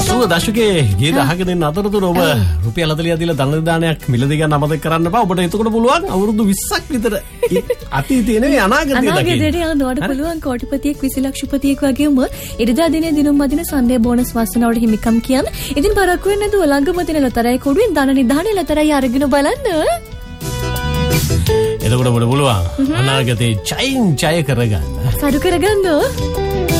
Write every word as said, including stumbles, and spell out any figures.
සුව දශකයේ ගීත අහගෙන ඉන්න අතරතුර ඔබ රුපියල් හතලිහ දීලා ධන දානයක් මිලදී ගන්න අමතක කරන්න එපා. ඔබට එතකොට පුළුවන් අවුරුදු විස්සක් විතර අතීතයේ නෙවෙයි අනාගතයේ දකින්න. අනාගතයට යනකොට පුළුවන් කෝටිපතියෙක් විසි ලක්ෂපතියෙක් වගේ උඹ ඉරිදා දිනේ දිනුම් මදින සන්ඩේ බෝනස් වස්තුනවලට හිමිකම් කියන්න. ඉතින් පරක්කු වෙන්නේ නැතුව ළඟම තියෙන ලතරයි කොඩුවෙන් ධන නිධානයේ ලතරයි අරගෙන බලන්න. එතකොට ඔබට පුළුවන් අනාගතේ ජයින් ජය කරගන්න. කඩු කරගන්න.